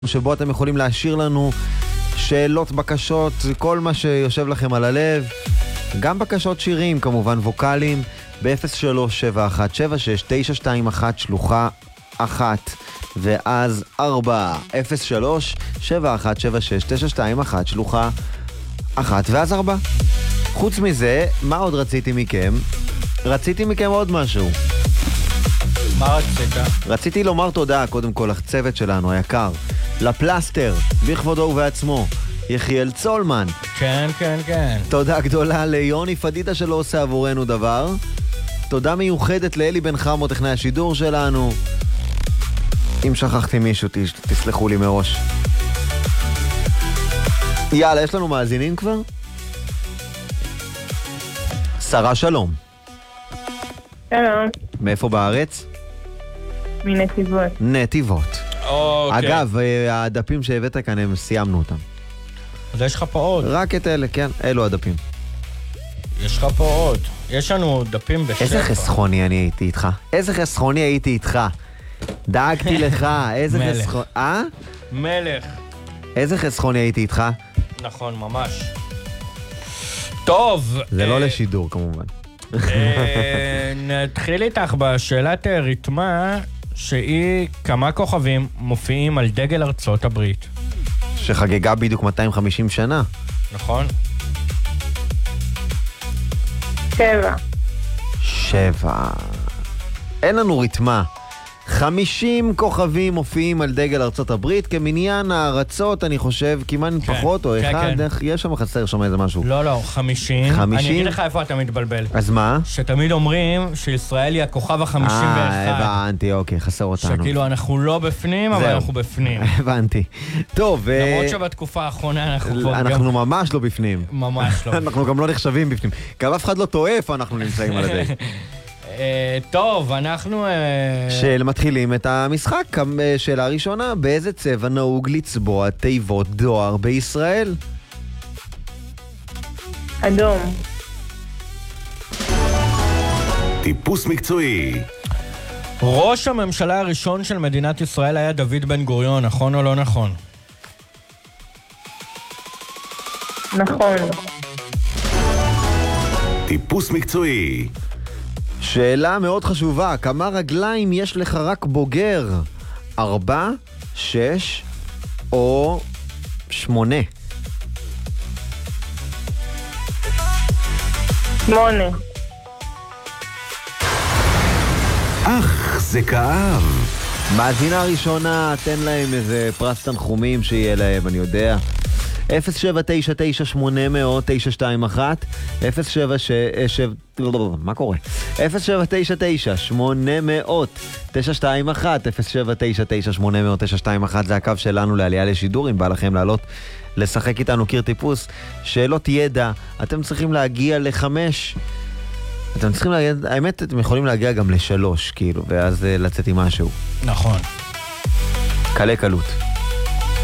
שבו אתם יכולים להשאיר לנו שאלות, בקשות, כל מה שיושב לכם על הלב, גם בקשות שירים, כמובן ווקלים, ב-03-717-6921 שלוחה 1 ואז 4 03-717-6921 שלוחה 1 ואז 4. חוץ מזה, מה עוד רציתי מכם? רציתי מכם עוד משהו. מה רצית? רציתי לומר תודה קודם כל לצוות שלנו היקר, לפלסטר, בכבודו ובעצמו, יחיאל צולמן. כן, כן, כן. תודה גדולה ליוני פדידה שלא עושה עבורנו דבר. תודה מיוחדת לאלי בן חמו, טכנאי השידור שלנו. אם שכחתי מישהו, תסלחו לי מראש. יאללה, יש לנו מאזינים כבר? שרה שלום. שלום. מאיפה בארץ? מנתיבות. נתיבות. אוקיי. אגב, הדפים שהבאת כאן, הם סיימנו אותם. אז יש לך פה עוד. רק את אלה, כן, אלו הדפים. יש לך פה עוד. יש לנו דפים בשפע. איזה חסכוני אני הייתי איתך. איזה חסכוני הייתי איתך. דאגתי לך, איזה מלך. חסכוני... מלך. איזה חסכוני הייתי איתך. נכון, ממש. טוב. זה לא לשידור, כמובן. נתחיל איתך בשאלת ריתמה, שהיא כמה כוכבים מופיעים על דגל ארצות הברית. שחגגה בדיוק 250 שנה. נכון? 7. 7. אין לנו ריתמה. 50 כוכבים מופיעים על דגל ארצות הברית, כמניין הארצות, אני חושב, כמעט כן, פחות או כן, אחד, כן. יש שם חסר שם איזה משהו. לא, 50. 50? אני אגיד לך איפה אתה מתבלבל. אז מה? שתמיד אומרים שישראל היא הכוכב ה-51. הבנתי, אוקיי, חסר אותנו. שכאילו אנחנו לא בפנים, אבל זהו. אנחנו בפנים. הבנתי. טוב, למרות שבתקופה האחרונה אנחנו כבר גם... אנחנו ממש לא בפנים. ממש לא. אנחנו גם לא נחשבים בפנים. גם אף אחד לא טועה איפה אנחנו נמצאים על הדרך. טוב, אנחנו... שמתחילים את המשחק. שאלה ראשונה, באיזה צבע נהוג לצבוע תיבות דואר בישראל? אדום. טיפוס מקצועי. ראש הממשלה הראשון של מדינת ישראל היה דוד בן גוריון, נכון או לא נכון? נכון. טיפוס מקצועי. שאלה מאוד חשובה, כמה רגליים יש לך רק בוגר? 4, 6 או 8? 8. אך, זה כאב. מאזינה הראשונה, תן להם איזה פרס תנחומים שיהיה להם, אני יודע. 0799800-921 מה קורה? 0799800-921 0799800-921 זה הקו שלנו לעלייה לשידור. אם בא לכם לעלות לשחק איתנו קיר טיפוס, שאלות ידע, אתם צריכים להגיע ל5, אתם צריכים להגיע, האמת אתם יכולים להגיע גם ל3 כאילו, ואז לצאת עם משהו נכון. קלה קלות.